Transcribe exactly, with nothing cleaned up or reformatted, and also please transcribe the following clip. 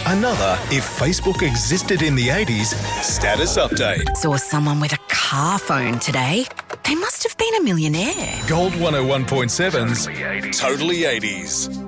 Another If Facebook Existed in the eighties status update. Saw someone with a car phone today. They must have been a millionaire. Gold one oh one point seven's Totally eighties.